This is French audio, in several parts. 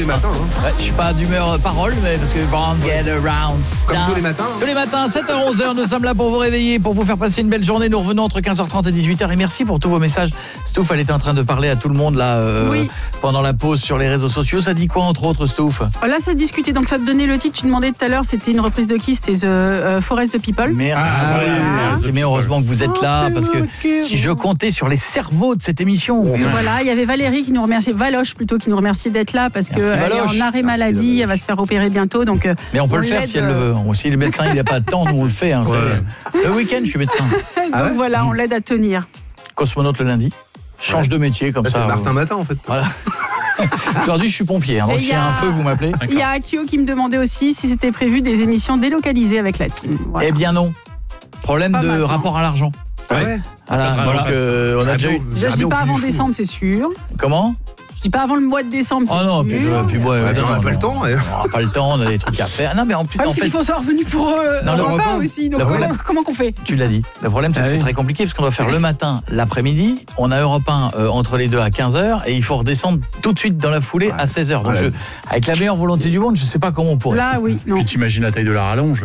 Les matins, hein. Ouais, je suis pas d'humeur parole, mais parce que Won't Get Around. Comme tous les matins. Tous les matins, 7h-11h, nous sommes là pour vous réveiller, pour vous faire passer une belle journée. Nous revenons entre 15h30 et 18h. Et merci pour tous vos messages. Stouff, elle était en train de parler à tout le monde là pendant la pause sur les réseaux sociaux. Ça dit quoi entre autres, Stouff? Là, ça discutait. Donc, ça te donnait le titre. Tu demandais tout à l'heure, c'était une reprise de qui? C'était The Forest the People. Merci. Merci. Mais heureusement que vous êtes là, parce que si je comptais sur les cerveaux de cette émission. Voilà, il y avait Valérie qui nous remerciait, Valoche plutôt, qui nous remerciait d'être là parce qu'elle est en arrêt maladie, elle va se faire opérer bientôt. Donc, mais on peut le faire si elle le veut. Si le médecin il n'a pas de temps, nous on le fait. Hein, le week-end, je suis médecin. Donc voilà, on l'aide à tenir. Cosmonaute le lundi. Change de métier comme ça. C'est Martin Matin en fait. Voilà. Aujourd'hui, je suis pompier. Hein, donc s'il y a un feu, vous m'appelez. Il y a Akio qui me demandait aussi si c'était prévu des émissions délocalisées avec la team. Voilà. Eh bien non. Problème de rapport à l'argent. Ouais. Voilà, donc on a déjà eu. Je dis pas avant décembre, c'est sûr. Comment? Je dis pas avant le mois de décembre, c'est sûr. Oh non, puis on n'a pas le temps. On n'aura pas le temps, on a des trucs à faire. Non, mais en plus, en fait, il faut se revenu pour le repas aussi. Donc comment qu'on fait? Tu l'as dit. Le problème, c'est que c'est très compliqué parce qu'on doit faire le matin, l'après-midi. On a Europe 1 entre les deux à 15h et il faut redescendre tout de suite dans la foulée à 16h. Donc avec la meilleure volonté du monde, je sais pas comment on pourrait. Là, oui. Non. Puis t'imagines la taille de la rallonge.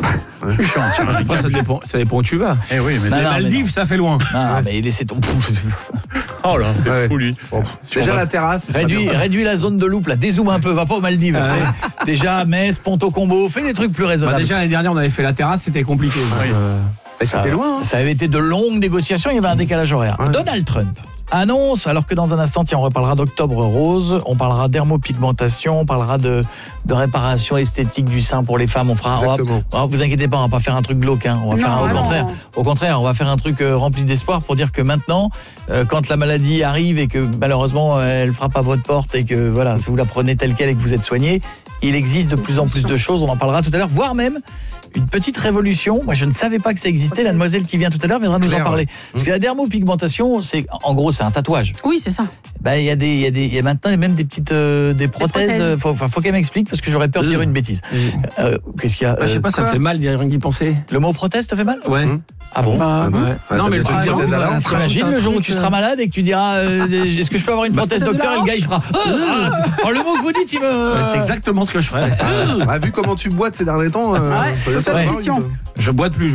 Après, ça dépend où tu vas. Eh oui, mais les Maldives, ça fait loin. Non, mais laissez ton. Oh là, c'est fou lui. Déjà la terrasse. Réduis la zone de loupe, là, dézoome un peu, va pas aux Maldives. Déjà Metz, Ponto Combo, fais des trucs plus raisonnables. Déjà l'année dernière, on avait fait la terrasse, c'était compliqué. C'était loin. Ça avait été de longues négociations, il y avait un décalage horaire. Donald Trump annonce, alors que dans un instant, on reparlera d'Octobre Rose, on parlera d'hermopigmentation, on parlera de réparation esthétique du sein pour les femmes. Vous inquiétez pas, on va pas faire un truc glauque, hein. On va faire au contraire, on va faire un truc rempli d'espoir pour dire que maintenant, quand la maladie arrive et que malheureusement elle frappe à votre porte et que voilà, si vous la prenez telle quelle et que vous êtes soigné, il existe de plus en plus de choses, on en parlera tout à l'heure, voire même une petite révolution. Moi, je ne savais pas que ça existait. La demoiselle qui vient tout à l'heure viendra nous en parler. Parce que la dermopigmentation, en gros, c'est un tatouage. Oui, c'est ça. Il y a maintenant même des petites des prothèses. Faut qu'elle m'explique parce que j'aurais peur de dire une bêtise. Qu'est-ce qu'il y a Je sais pas, ça me fait mal d'y penser. Le mot prothèse te fait mal? Ouais. Ah bon? Non, mais t'imagines le jour où tu seras malade et que tu diras est-ce que je peux avoir une prothèse docteur? Et le gars il fera le mot que vous dites, il me. C'est exactement ce que je ferais. Vu comment tu boites ces derniers temps. Je boite plus.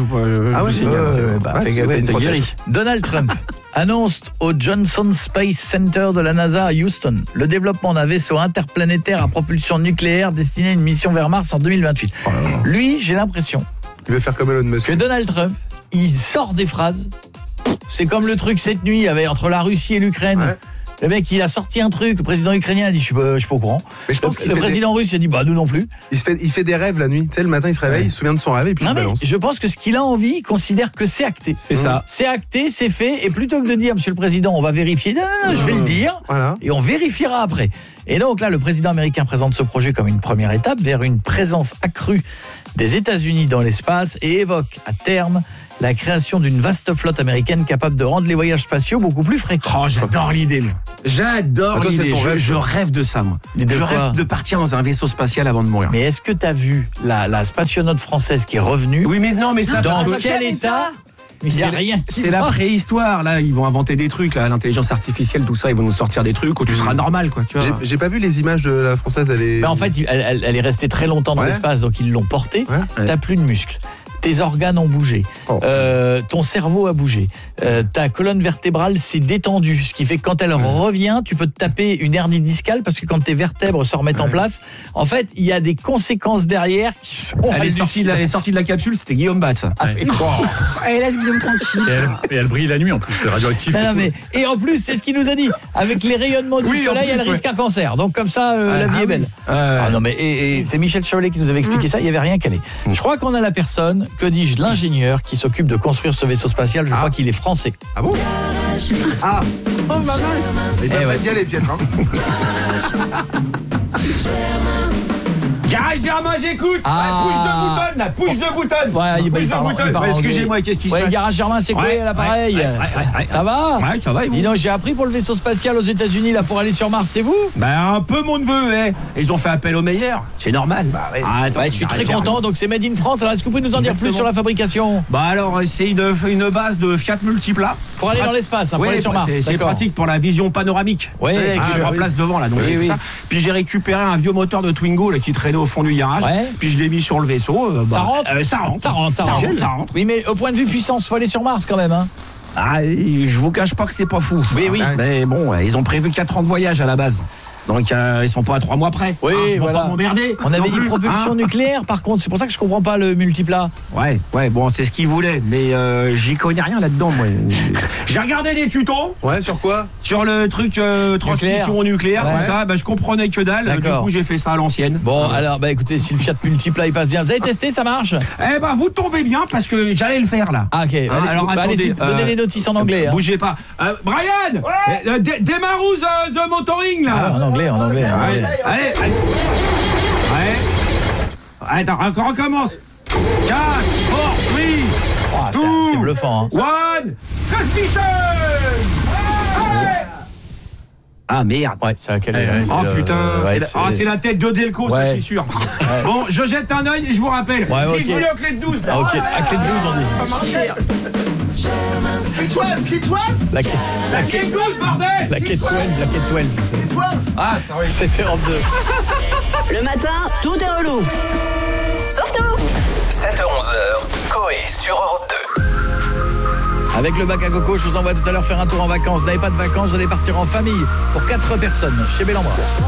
T'es guéri. Donald Trump annonce au Johnson Space Center de la NASA à Houston le développement d'un vaisseau interplanétaire à propulsion nucléaire destiné à une mission vers Mars en 2028. Lui, j'ai l'impression il veut faire comme Elon Musk. Que Donald Trump, il sort des phrases. C'est comme le truc cette nuit entre la Russie et l'Ukraine. Ouais. Le mec, il a sorti un truc, le président ukrainien a dit je suis pas au courant. Mais je pense le président russe il a dit nous non plus. Il fait des rêves la nuit. Tu sais, le matin il se réveille, il se souvient de son rêve et puis il balance. Je pense que ce qu'il a envie, il considère que c'est acté. C'est ça. C'est acté, c'est fait. Et plutôt que de dire monsieur le président, on va vérifier, je vais le dire. Voilà. Et on vérifiera après. Et donc là, le président américain présente ce projet comme une première étape vers une présence accrue des États-Unis dans l'espace et évoque à terme la création d'une vaste flotte américaine capable de rendre les voyages spatiaux beaucoup plus fréquents. Oh, j'adore l'idée. J'adore l'idée. Je rêve de ça, moi. Je rêve de partir dans un vaisseau spatial avant de mourir. Mais est-ce que tu as vu la spationaute française qui est revenue? Oui, mais non, mais ça... Dans quel état? C'est la préhistoire, là, ils vont inventer des trucs, là, l'intelligence artificielle, tout ça, ils vont nous sortir des trucs où tu seras normal, quoi. Tu vois. J'ai pas vu les images de la française, en fait, elle est restée très longtemps dans l'espace, donc ils l'ont portée. T'as plus de muscles. Tes organes ont bougé, ton cerveau a bougé, ta colonne vertébrale s'est détendue, ce qui fait que quand elle revient, tu peux te taper une hernie discale parce que quand tes vertèbres se remettent en place, en fait, il y a des conséquences derrière qui sont elle est sortie de la capsule, c'était Guillaume Batz. Elle laisse Guillaume tranquille. Et elle brille la nuit en plus, c'est radioactif. Et en plus, c'est ce qu'il nous a dit, avec les rayonnements du soleil, elle risque un cancer. Donc comme ça, la vie est belle. Non mais et c'est Michel Chaulet qui nous avait expliqué ça, il n'y avait rien calé. Je crois qu'on a la personne, que dis-je, l'ingénieur qui s'occupe de construire ce vaisseau spatial, je crois qu'il est français. Ah bon? Ah. Oh maman. Il va pas bien les piètres, hein. Germain, j'écoute. Push de bouton. Ouais, il parle. Excusez-moi, qu'est-ce qui se passe? Garage Germain, c'est quoi l'appareil? Ça va? Ouais, ça va. Dis donc, j'ai appris pour le vaisseau spatial aux États-Unis là pour aller sur Mars, c'est vous? Un peu mon neveu, hein. Ils ont fait appel aux meilleurs. C'est normal. Attends, je suis très content. Donc c'est Made in France. Alors est-ce que vous pouvez nous en dire plus sur la fabrication? Alors c'est une base de Fiat Multipla. Pour aller dans l'espace, pour aller sur Mars. C'est pratique pour la vision panoramique. Oui, avec la place devant là. Donc j'ai ça. Puis j'ai récupéré un vieux moteur de Twingo là, qui traînait au fond du garage. Puis je l'ai mis sur le vaisseau. Ça rentre. Oui, mais au point de vue puissance, faut aller sur Mars quand même, hein. Je vous cache pas que c'est pas fou. Oui. Mais bon, ils ont prévu 4 ans de voyage à la base. Donc ils sont pas à 3 mois près. Oui, ils vont pas m'emmerder. On avait dit propulsion nucléaire par contre, c'est pour ça que je comprends pas le multiplat. Ouais, bon, c'est ce qu'ils voulaient, mais j'y connais rien là-dedans moi. J'ai regardé des tutos. Ouais, sur quoi? Sur le truc transmission nucléaire, tout ça, je comprenais que dalle. Du coup, j'ai fait ça à l'ancienne. Bon, alors écoutez, si le Fiat Multiplat il passe bien, vous avez testé, ça marche? Vous tombez bien parce que j'allais le faire là. OK. Alors attendez, donnez les notices en anglais. Bougez pas. Brian, démarre the motoring là. En anglais. Allez. Attends, encore on commence. 4, 4, 3, 2, c'est bluffant. 1, transmission. Merde. Ouais, c'est à quel putain, c'est la tête de Delco, ça je suis sûr. Bon, je jette un œil et je vous rappelle. Qui voulait aux clés de 12 là? OK, à clé de 12 on dit. La clé de 12 bordel. La clé de 12. Sérieux. C'était en 2. Le matin, tout est relou. Sauf nous. 7h-11h, Coé sur Europe 2. Avec le bac à coco, je vous envoie tout à l'heure faire un tour en vacances. Vous n'avez pas de vacances, vous allez partir en famille pour 4 personnes chez Bellambra.